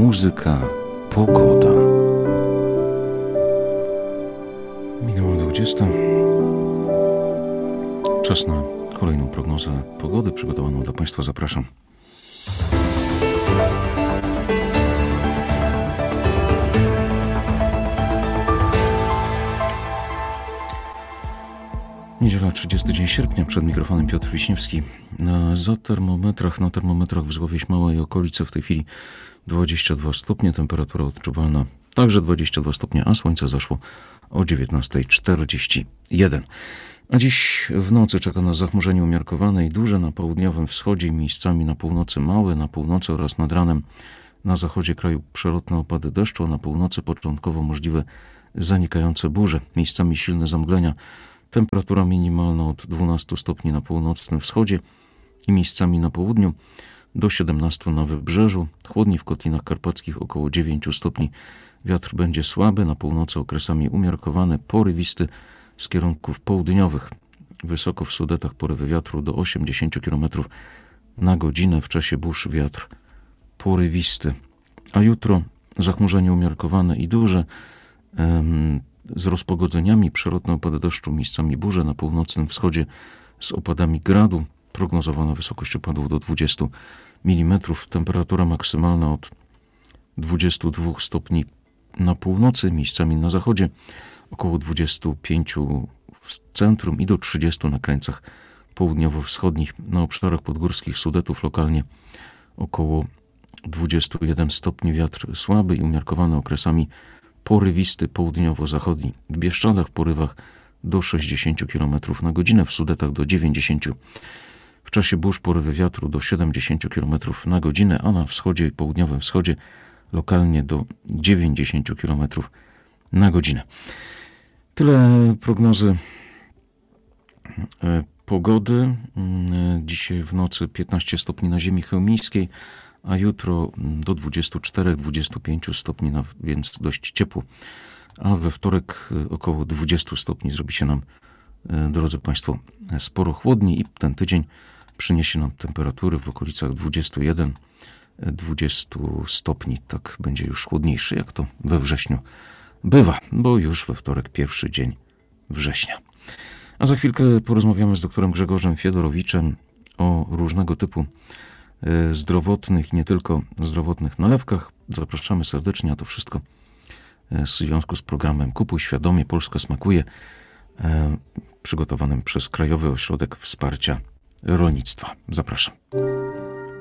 muzyka, pogoda. Minęła 20. Czas na kolejną prognozę pogody przygotowaną dla Państwa. Zapraszam. Niedziela, 30 dzień sierpnia, przed mikrofonem Piotr Wiśniewski. Na termometrach w Złowie Śmałej i okolicy w tej chwili 22 stopnie, temperatura odczuwalna także 22 stopnie, a słońce zaszło o 19:41. A dziś w nocy czeka nas zachmurzenie umiarkowane i duże na południowym wschodzie, miejscami na północy małe, na północy oraz nad ranem na zachodzie kraju przelotne opady deszczu, a na północy początkowo możliwe zanikające burze, miejscami silne zamglenia. Temperatura minimalna od 12 stopni na północnym wschodzie i miejscami na południu, do 17 na wybrzeżu, chłodniej w Kotlinach Karpackich około 9 stopni. Wiatr będzie słaby, na północy okresami umiarkowany, porywisty z kierunków południowych. Wysoko w Sudetach porywy wiatru do 80 km na godzinę, w czasie burz wiatr porywisty. A jutro zachmurzenie umiarkowane i duże, z rozpogodzeniami, przelotne opady deszczu, miejscami burze na północnym wschodzie z opadami gradu. Prognozowana wysokość opadów do 20 mm. Temperatura maksymalna od 22 stopni na północy, miejscami na zachodzie, około 25 w centrum i do 30 na krańcach południowo-wschodnich. Na obszarach podgórskich Sudetów lokalnie około 21 stopni. Wiatr słaby i umiarkowany, okresami porywisty południowo-zachodni. W Bieszczadach w porywach do 60 km na godzinę, w Sudetach do 90. W czasie burz porywy wiatru do 70 km na godzinę, a na wschodzie i południowym wschodzie lokalnie do 90 km na godzinę. Tyle prognozy pogody. Dzisiaj w nocy 15 stopni na ziemi chełmińskiej, a jutro do 24-25 stopni, więc dość ciepło. A we wtorek około 20 stopni zrobi się nam, drodzy Państwo, sporo chłodniej i ten tydzień przyniesie nam temperatury w okolicach 21-20 stopni. Tak będzie już chłodniejszy, jak to we wrześniu bywa, bo już we wtorek pierwszy dzień września. A za chwilkę porozmawiamy z doktorem Grzegorzem Fiedorowiczem o różnego typu zdrowotnych i nie tylko zdrowotnych nalewkach. Zapraszamy serdecznie, a to wszystko w związku z programem Kupuj Świadomie, Polska smakuje, przygotowanym przez Krajowy Ośrodek Wsparcia Rolnictwa. Zapraszam.